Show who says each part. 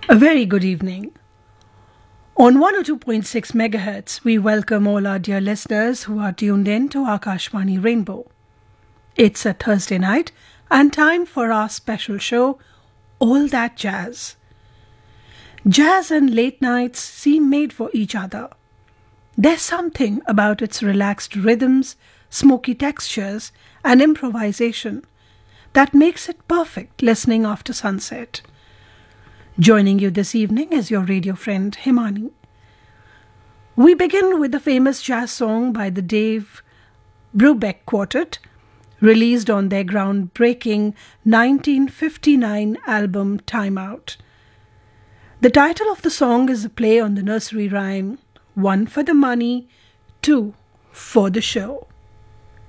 Speaker 1: A very good evening. On 102.6 megahertz, we welcome all our dear listeners who are tuned in to Akashvani Rainbow. It's a Thursday night and time for our special show, All That Jazz. Jazz and late nights seem made for each other. There's something about its relaxed rhythms, smoky textures, and improvisation that makes it perfect listening after sunset. Joining you this evening is your radio friend Himani. We begin with the famous jazz song by the Dave Brubeck Quartet, released on their groundbreaking 1959 album Time Out. The title of the song is a play on the nursery rhyme, 1 for the money, 2 for the show.